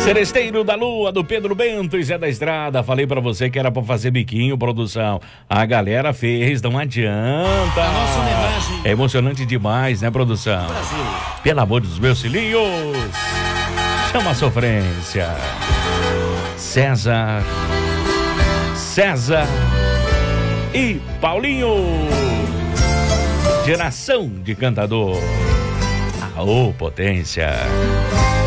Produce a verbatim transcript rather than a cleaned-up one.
Seresteiro da Lua, do Pedro Bento e Zé da Estrada. Falei pra você que era pra fazer biquinho, produção. A galera fez, não adianta. A nossa homenagem. É emocionante demais, né, produção? Brasil. Pelo amor dos meus filhinhos. Chama a sofrência. César. César. E Paulinho. Geração de cantador. Aô, potência.